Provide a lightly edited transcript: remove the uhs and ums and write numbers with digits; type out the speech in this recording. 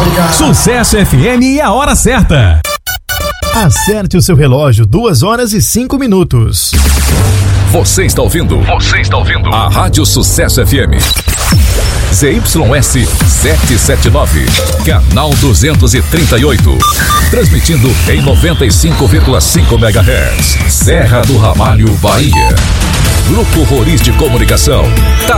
Sucesso FM e a hora certa. Acerte o seu relógio, 2h05. Você está ouvindo a Rádio Sucesso FM. ZYS 779, canal 238. Transmitindo em 95,5 MHz. Serra do Ramalho, Bahia. Grupo Roriz de Comunicação. Tá